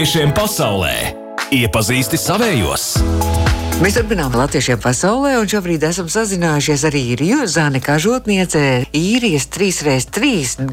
Latviešiem pasaulē. Iepazīsti savējos! Mēs turpinām Latviešiem pasaulē, un šobrīd esam sazinājušies ar Īriju. Zane Kažotniece, Īrijas 3x3